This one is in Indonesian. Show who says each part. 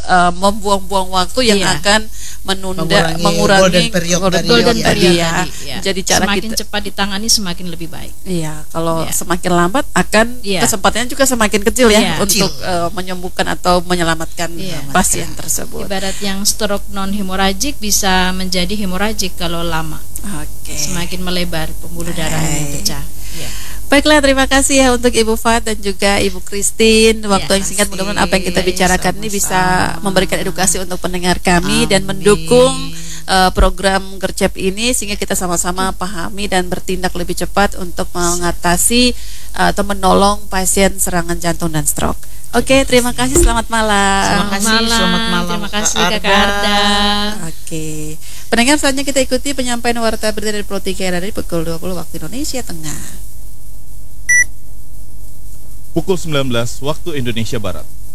Speaker 1: membuang-buang waktu yang akan
Speaker 2: golden
Speaker 1: mengurangi
Speaker 2: period
Speaker 1: tadi
Speaker 3: ya.
Speaker 1: Jadi cara
Speaker 3: semakin
Speaker 1: kita
Speaker 3: cepat ditangani semakin lebih baik.
Speaker 1: Iya, kalau semakin lambat akan kesempatannya juga semakin kecil untuk menyembuhkan atau menyelamatkan pasien tersebut.
Speaker 3: Ibarat yang stroke non hemoragik bisa menjadi hemoragik kalau lama. Semakin melebar pembuluh darahnya pecah.
Speaker 1: Baiklah, terima kasih ya untuk Ibu Fat dan juga Ibu Christine. Waktu yang singkat, mudah-mudahan apa yang kita bicarakan ini bisa memberikan edukasi untuk pendengar kami dan mendukung program Gercep ini sehingga kita sama-sama pahami dan bertindak lebih cepat untuk mengatasi atau menolong pasien serangan jantung dan stroke. Oke, terima kasih. Selamat malam.
Speaker 3: Selamat malam. Terima kasih Kakak Arda.
Speaker 1: Oke. Pendengar, selanjutnya kita ikuti penyampaian warta berita dari Pro 3 dari pukul 20 waktu Indonesia Tengah.
Speaker 4: Pukul 19 waktu Indonesia Barat.